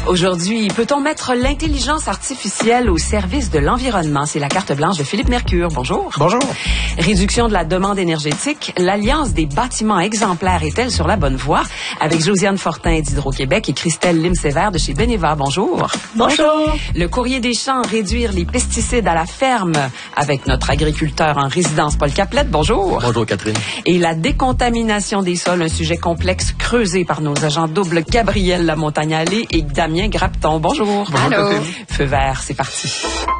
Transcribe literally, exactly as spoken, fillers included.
Aujourd'hui, peut-on mettre l'intelligence artificielle au service de l'environnement? C'est la carte blanche de Philippe Mercure. Bonjour. Bonjour. Réduction de la demande énergétique. L'Alliance des bâtiments exemplaires est-elle sur la bonne voie? Avec Josiane Fortin d'Hydro-Québec et Christelle Lim-Sévère de chez Beneva. Bonjour. Bonjour. Le courrier des champs, réduire les pesticides à la ferme avec notre agriculteur en résidence, Paul Caplette. Bonjour. Bonjour, Catherine. Et la décontamination des sols, un sujet complexe creusé par nos agents doubles Gabriel Lamontagne-Allé et Damien Grapton. Bonjour. Bonjour. Allô. Feu vert, c'est parti.